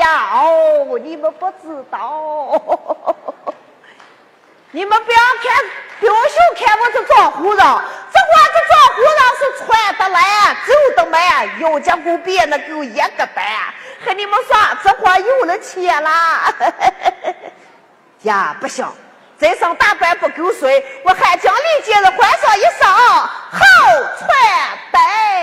哦，你们不知道，你们不要看表兄看我这装胡子，这我这装胡子是穿得来走得慢，有家股别那够一个单，和你们说这货有了钱啦。呀，不行，这上大班不够睡，我还将李姐的换上一裳好穿戴。